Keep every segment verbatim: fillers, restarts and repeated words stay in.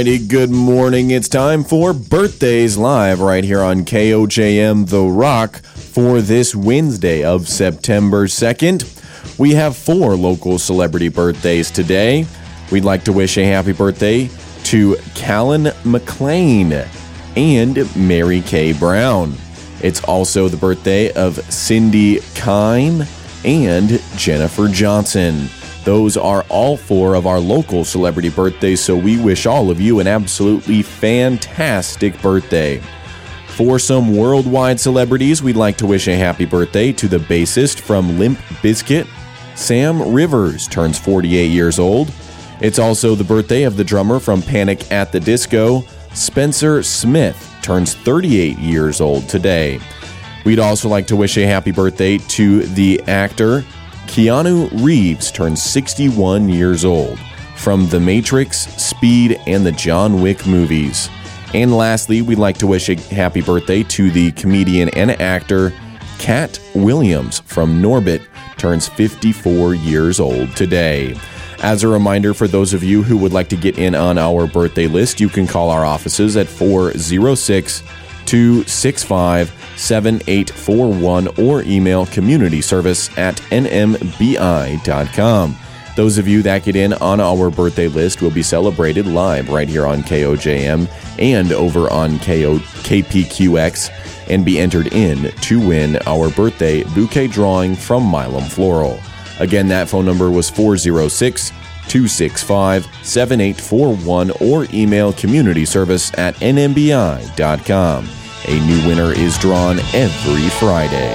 Alrighty, good morning. It's time for Birthdays Live right here on K O J M The Rock for this Wednesday of September second. We have four local celebrity birthdays today. We'd like to wish a happy birthday to Callan McLean and Mary Kay Brown. It's also the birthday of Cindy Kime and Jennifer Johnson. Those are all four of our local celebrity birthdays, so we wish all of you an absolutely fantastic birthday. For some worldwide celebrities, we'd like to wish a happy birthday to the bassist from Limp Bizkit. Sam Rivers turns forty-eight years old. It's also the birthday of the drummer from Panic at the Disco. Spencer Smith turns thirty-eight years old today. We'd also like to wish a happy birthday to the actor Keanu Reeves turns sixty-one years old from The Matrix, Speed, and the John Wick movies. And lastly, we'd like to wish a happy birthday to the comedian and actor Cat Williams from Norbit turns fifty-four years old today. As a reminder, for those of you who would like to get in on our birthday list, you can call our offices at four oh six, two six five, seven eight four one or email community service at n m b i dot com. Those of you that get in on our birthday list will be celebrated live right here on K O J M and over on K O K P Q X and be entered in to win our birthday bouquet drawing from Milam Floral. Again, that phone number was four oh six, two six five, seven eight four one or email community service at n m b i dot com. A new winner is drawn every Friday.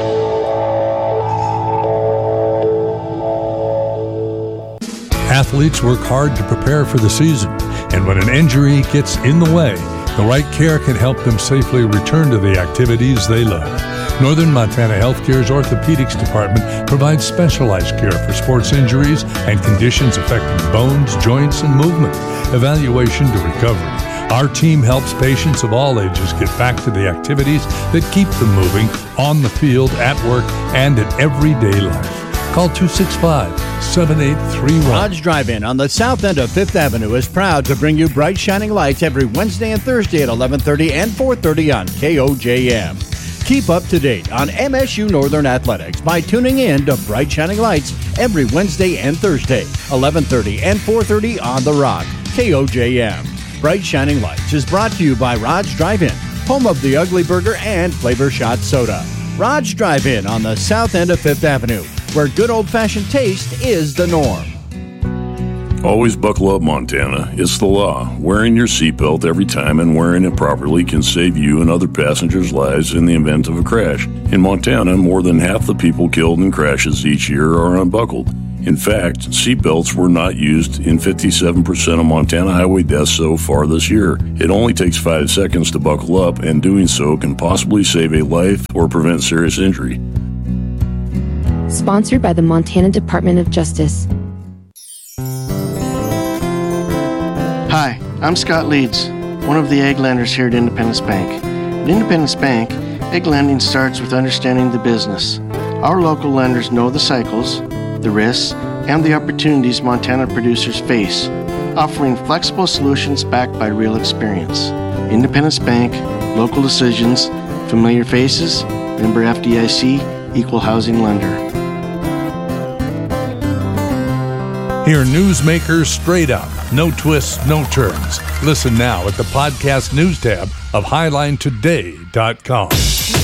Athletes work hard to prepare for the season, and when an injury gets in the way, the right care can help them safely return to the activities they love. Northern Montana Healthcare's Orthopedics Department provides specialized care for sports injuries and conditions affecting bones, joints, and movement, evaluation to recovery. Our team helps patients of all ages get back to the activities that keep them moving on the field, at work, and in everyday life. Call two six five, seven eight three one. Lodge Drive-In on the south end of Fifth Avenue is proud to bring you bright shining lights every Wednesday and Thursday at eleven thirty and four thirty on K O J M. Keep up to date on M S U Northern Athletics by tuning in to Bright Shining Lights every Wednesday and Thursday, eleven thirty and four thirty on The Rock, K O J M. Bright Shining Lights is brought to you by Rod's Drive-In, home of the Ugly Burger and Flavor Shot Soda. Rod's Drive-In on the south end of Fifth Avenue, where good old-fashioned taste is the norm. Always buckle up, Montana. It's the law. Wearing your seatbelt every time and wearing it properly can save you and other passengers' lives in the event of a crash. In Montana, more than half the people killed in crashes each year are unbuckled. In fact, seatbelts were not used in fifty-seven percent of Montana highway deaths so far this year. It only takes five seconds to buckle up, and doing so can possibly save a life or prevent serious injury. Sponsored by the Montana Department of Justice. Hi, I'm Scott Leeds, one of the egg lenders here at Independence Bank. At Independence Bank, egg lending starts with understanding the business. Our local lenders know the cycles, the risks, and the opportunities Montana producers face, offering flexible solutions backed by real experience. Independence Bank, local decisions, familiar faces, member F D I C, equal housing lender. Hear newsmakers straight up. No twists, no turns. Listen now at the podcast news tab of highline today dot com.